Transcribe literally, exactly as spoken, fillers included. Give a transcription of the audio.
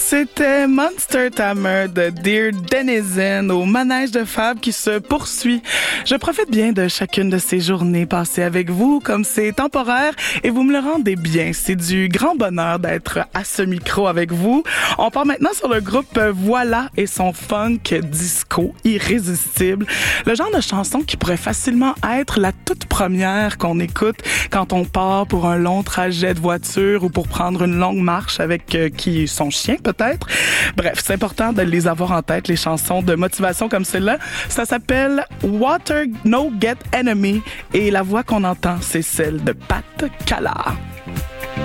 C'était Monster Tamer de Dear Denizen au manège de Fab qui se poursuit. Je profite bien de chacune de ces journées passées avec vous, comme c'est temporaire et vous me le rendez bien. C'est du grand bonheur d'être à ce micro avec vous. On part maintenant sur le groupe Voilà et son funk disco irrésistible. Le genre de chanson qui pourrait facilement être la toute première qu'on écoute quand on part pour un long trajet de voiture ou pour prendre une longue marche avec euh, qui son chien peut-être. Bref, c'est important de les avoir en tête, les chansons de motivation comme celle-là. Ça s'appelle Water No Get Enemy et la voix qu'on entend, c'est celle de Pat Cala.